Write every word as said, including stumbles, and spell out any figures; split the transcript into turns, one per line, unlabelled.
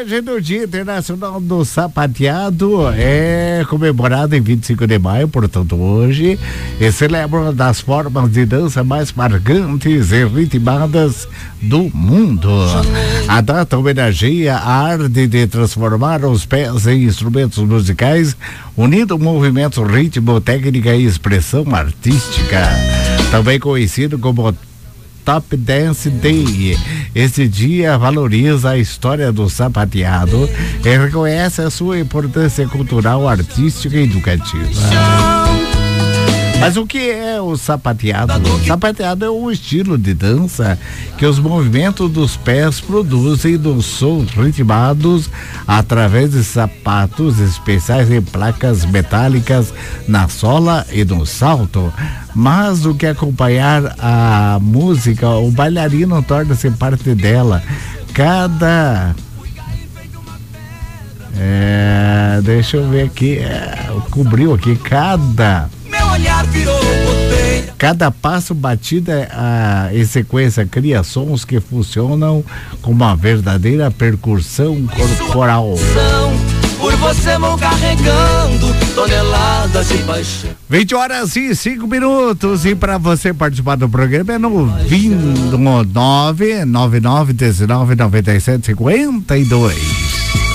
hoje no Dia Internacional do Sapateado, é comemorado em vinte e cinco de maio, portanto hoje, e celebra uma das formas de dança mais marcantes e ritmadas do mundo. A data homenageia a arte de transformar os pés em instrumentos musicais, unindo movimento, ritmo, técnica e expressão artística. Também conhecido como Top Dance Day. Esse dia valoriza a história do sapateado e reconhece a sua importância cultural, artística e educativa. Mas o que é o sapateado? O sapateado é um estilo de dança que os movimentos dos pés produzem dos sons ritmados através de sapatos especiais em placas metálicas na sola e no salto. Mas do que acompanhar a música, o bailarino torna-se parte dela. Cada... É, deixa eu ver aqui, é, cobriu aqui, cada... Cada passo, batida a, em sequência cria sons que funcionam como uma verdadeira percussão corporal. Por você vou carregando toneladas de paixão. vinte horas e cinco minutos. E para você participar do programa é no vinte, nove nove nove dezenove noventa e sete cinquenta e dois.